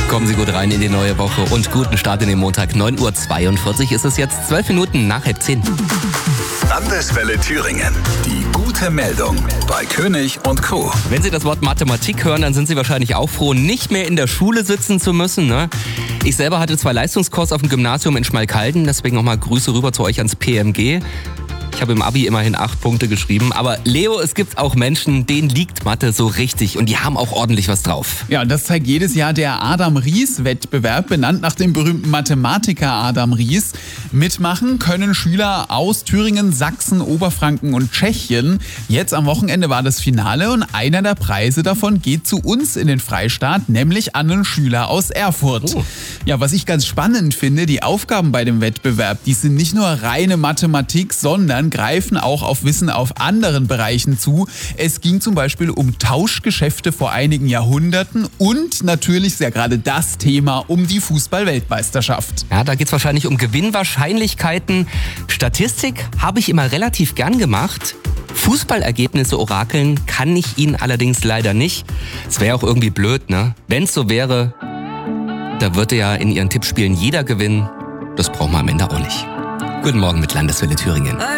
Kommen Sie gut rein in die neue Woche und guten Start in den Montag. 9:42 Uhr ist es jetzt, 12 Minuten nach 9:30. Landeswelle Thüringen. Die gute Meldung bei König und Co. Wenn Sie das Wort Mathematik hören, dann sind Sie wahrscheinlich auch froh, nicht mehr in der Schule sitzen zu müssen, ne? Ich selber hatte 2 Leistungskurs auf dem Gymnasium in Schmalkalden, deswegen nochmal Grüße rüber zu euch ans PMG. Ich habe im Abi immerhin 8 Punkte geschrieben. Aber Leo, es gibt auch Menschen, denen liegt Mathe so richtig und die haben auch ordentlich was drauf. Ja, und das zeigt jedes Jahr der Adam-Ries-Wettbewerb, benannt nach dem berühmten Mathematiker Adam Ries. Mitmachen können Schüler aus Thüringen, Sachsen, Oberfranken und Tschechien. Jetzt am Wochenende war das Finale und einer der Preise davon geht zu uns in den Freistaat, nämlich an einen Schüler aus Erfurt. Oh. Ja, was ich ganz spannend finde, die Aufgaben bei dem Wettbewerb, die sind nicht nur reine Mathematik, sondern greifen auch auf Wissen auf anderen Bereichen zu. Es ging zum Beispiel um Tauschgeschäfte vor einigen Jahrhunderten und natürlich ist ja gerade das Thema um die Fußball-Weltmeisterschaft. Ja, da geht es wahrscheinlich um Gewinnwahrscheinlichkeiten. Statistik habe ich immer relativ gern gemacht. Fußballergebnisse orakeln kann ich Ihnen allerdings leider nicht. Es wäre auch irgendwie blöd, ne? Wenn es so wäre, da würde ja in Ihren Tippspielen jeder gewinnen. Das brauchen wir am Ende auch nicht. Guten Morgen mit Landeswelle Thüringen.